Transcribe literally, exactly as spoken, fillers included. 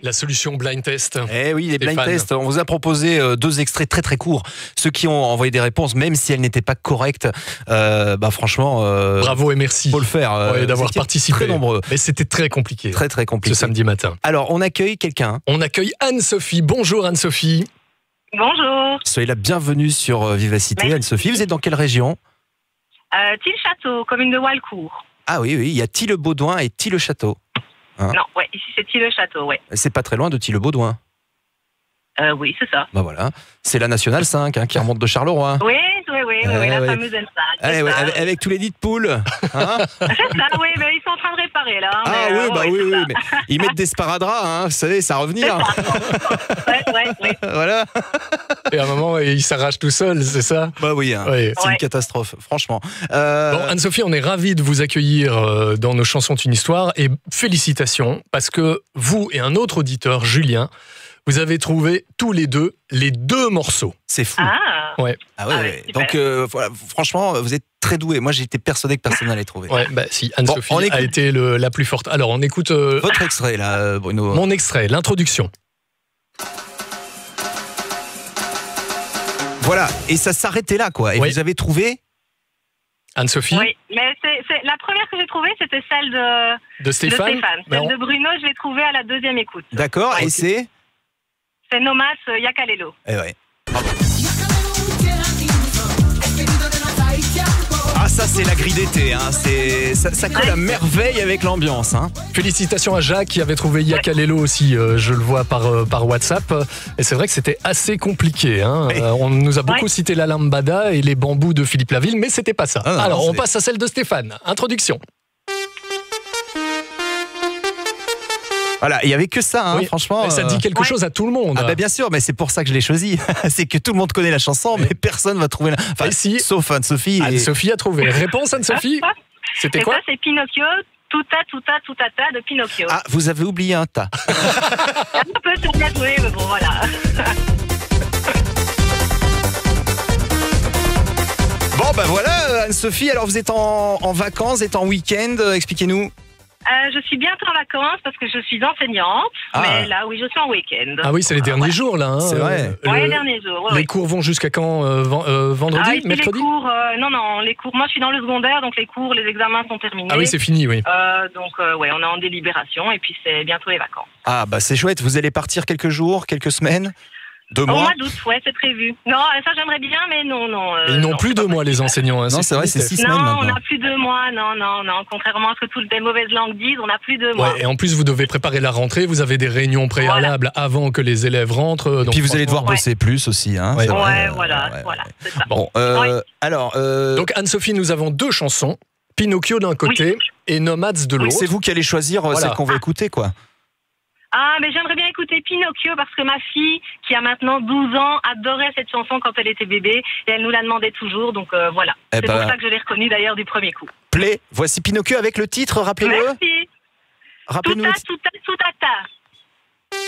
La solution blind test. Eh oui, les blind Stéphane. tests. On vous a proposé euh, deux extraits très très courts. Ceux qui ont envoyé des réponses, même si elles n'étaient pas correctes, euh, bah franchement, euh, Bravo et merci. faut le faire. euh, Ouais, d'avoir vous étiez participé. Très nombreux, Mais c'était très compliqué. très très Ce compliqué. samedi matin. Alors, on accueille quelqu'un. On accueille Anne-Sophie. Bonjour Anne-Sophie. Bonjour, Soyez la bienvenue sur euh, Vivacité. Merci. Anne-Sophie, vous êtes dans quelle région? euh, Tille-Château, commune de Walcourt. Ah oui, oui, il y a Tille-le-Baudouin et Tille-le-Château. Hein? Non, ouais, ici c'est Tille-le-Château, ouais. C'est pas très loin de Tille-le-Baudouin. Euh, oui, c'est ça. Bah voilà, c'est la Nationale cinq hein, qui remonte de Charleroi. Oui, oui, oui, oui, Eh oui, la ouais. fameuse N cinq. Allez, c'est ouais, ça, avec, oui. avec tous les nids de poules. Hein C'est ça, oui, mais ils sont en train de réparer là. ah mais, oui, euh, bah ouais, oui, c'est oui, ça. mais ils mettent des sparadraps, hein, vous savez, ça va revenir. Ouais, ouais, ouais. Voilà. Et à un moment, il s'arrache tout seul, c'est ça? Bah oui, hein. Oui. C'est une Ouais. catastrophe, franchement. Euh, Bon, Anne-Sophie, on est ravis de vous accueillir euh, dans nos chansons d'une histoire et félicitations parce que vous et un autre auditeur, Julien, vous avez trouvé tous les deux les deux morceaux. c'est fou. Ah, Ouais, Ah ouais, Ah ouais, ouais. super. Donc euh, voilà, franchement, vous êtes très doués. Moi, j'étais persuadé que personne n'allait trouver. ouais, bah si, Anne-Sophie Bon, on écoute. a été le- la plus forte. Alors, on écoute euh, Votre extrait là, euh, Bruno. mon extrait, l'introduction. Voilà, et ça s'arrêtait là, quoi. Et Oui. vous avez trouvé Anne-Sophie, oui, mais c'est, c'est- la première que j'ai trouvée, c'était celle de, de de Stéphane. Stéphane. Ben, Celle on- de Bruno, je l'ai trouvée à la deuxième écoute. D'accord, Ouais, et c'est C'est Nomas euh, Yakalelo. Eh ouais. Ah, ça, c'est la grille d'été. Hein. C'est... Ça, ça colle à merveille avec l'ambiance. Hein. Félicitations à Jacques qui avait trouvé Yakalelo aussi, euh, je le vois par, euh, par WhatsApp. Et c'est vrai que c'était assez compliqué. Hein. Oui. Euh, on nous a beaucoup Ouais. cité la lambada et les bambous de Philippe Laville, mais c'était pas ça. Ah non, Alors, non, on c'est- passe à celle de Stéphane. Introduction. Voilà, il n'y avait que ça, hein, Oui. franchement. Et ça euh, dit quelque Ouais. chose à tout le monde. Ah bah bien sûr, mais c'est pour ça que je l'ai choisi. C'est que tout le monde connaît la chanson, mais personne va trouver la... Enfin, Et si- sauf Anne-Sophie. et- Anne-Sophie a trouvé. Réponse, Anne-Sophie. C'était Et quoi? ça, c'est Pinocchio, Tuta, Tuta, Tutata de Pinocchio. Ah, vous avez oublié un tas. Un peu sur la oui, mais bon, voilà. Bon, bah voilà, Anne-Sophie, alors vous êtes en, en vacances, vous êtes en week-end, euh, expliquez-nous. Euh, je suis bientôt en vacances parce que je suis enseignante, Ah. mais là, oui, je suis en week-end. Ah oui, c'est les derniers jours là. hein. C'est vrai. Euh, Ouais, le- les derniers jours. ouais, les ouais. cours vont jusqu'à quand euh, ven- euh, Vendredi, Ah, ici, mercredi les cours, euh, non, non, les cours. Moi, je suis dans le secondaire, donc les cours, les examens sont terminés. Ah oui, c'est fini, oui. Euh, donc, euh, ouais, on est en délibération et puis c'est bientôt les vacances. Ah, bah c'est chouette, vous allez partir quelques jours, quelques semaines, deux Au mois. mois d'août, ouais, c'est prévu. Non, ça j'aimerais bien, mais non, non. euh, Ils n'ont non, plus c'est de pas mois, les possible. enseignants. hein, Non, c'est vrai, c'est fini, six semaines Non, on maintenant. n'a plus de mois, non, non, non. Contrairement à ce que toutes les mauvaises langues disent, on n'a plus de mois. Ouais, et en plus, vous devez préparer la rentrée, vous avez des réunions préalables avant que les élèves rentrent. Et donc puis vous allez devoir franchement- bosser plus aussi. Hein, Ouais. c'est Ouais, vrai, euh, voilà, ouais, voilà, ouais. c'est ça. Bon, euh, Ouais. alors, euh, Donc Anne-Sophie, nous avons deux chansons, Pinocchio d'un côté et Nomads de donc l'autre. c'est vous qui allez choisir euh, Voilà. celle qu'on va écouter, quoi. Ah, mais j'aimerais bien écouter Pinocchio parce que ma fille, qui a maintenant douze ans, adorait cette chanson quand elle était bébé et elle nous la demandait toujours, donc euh, voilà. Eh C'est ben- pour ça que je l'ai reconnue d'ailleurs du premier coup. Play, voici Pinocchio avec le titre, rappelez-le. Merci. Rappelez-nous. Tuta, le- tuta, tutata.